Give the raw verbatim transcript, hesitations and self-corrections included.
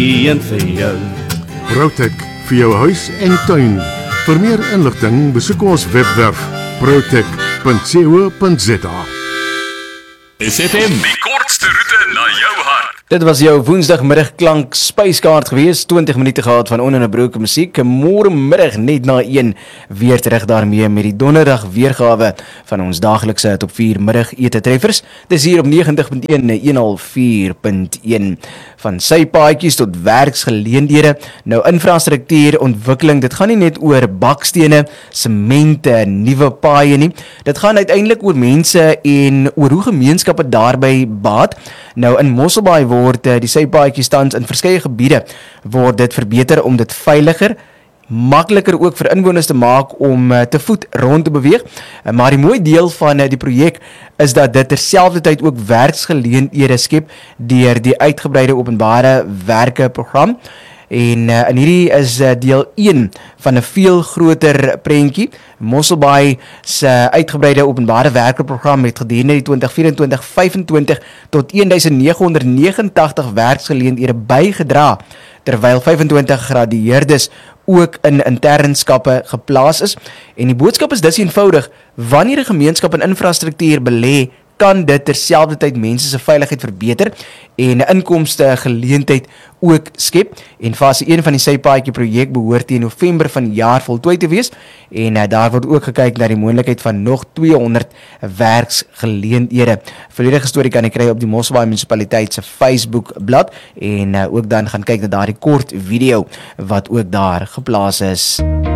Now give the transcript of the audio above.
Een vir jou. Protec vir jou huis en tuin. Vir meer inligting besoek ons webwerf protec punt co punt za. S F M, die kortste roete na jou hart. Dit was jou woensdagmiddag klank spyskaart gewees, twintig minute gehad van ononderbroke musiek. Môremiddag net na een weer terug daarmee met die donderdag weergawe van ons daaglikse top vier middag ete treffers. Dis hier op negentig punt een, honderd vier punt een. Van sypaadjies tot werksgeleenthede. Nou infrastruktuur, ontwikkeling, dit gaan nie net oor bakstene, semente, nuwe paaie nie. Dit gaan uiteindelik oor mense en oor hoe gemeenskappe daarby baat. Nou in Mosselbaai word die sypaadjies tans in verskeie gebiede word dit verbeter om dit veiliger, makliker ook vir inwoners te maak om te voet rond te beweeg. Maar die mooi deel van die projek is dat dit terselfdertyd ook werksgeleenthede skep deur die uitgebreide openbare werke program. En uh, en hierdie is uh, deel een van 'n veel groter prentjie. Mosselbaai se uitgebreide openbare werkeprogram het gedurende die twintig vyf-twintig vyf-en-twintig tot nineteen negenentagtig werksgeleenthede bygedra, terwyl vyf-en-twintig gegradueerdes ook in internskappe geplaas is. En die boodskap is dus eenvoudig: wanneer 'n gemeenskap in infrastruktuur belê, kan dit terselfdertyd mense se veiligheid verbeter en 'n inkomste geleentheid ook skep. En fase een van die sypaadjie projek behoort teen November van die jaar voltooi te wees. En uh, daar word ook gekyk na die moontlikheid van nog tweehonderd werksgeleenthede. Volledige storie kan jy kry op die Mosselbaai munisipaliteit se Facebook blad en uh, ook dan gaan kyk na daardie kort video wat ook daar geplaas is.